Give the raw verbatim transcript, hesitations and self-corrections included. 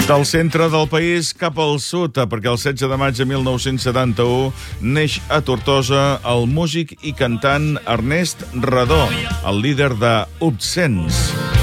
Del centre del país cap al sud, perquè el setze de maig de mil nou-cents setanta-u neix a Tortosa el músic i cantant Ernest Redó, el líder de Obscens.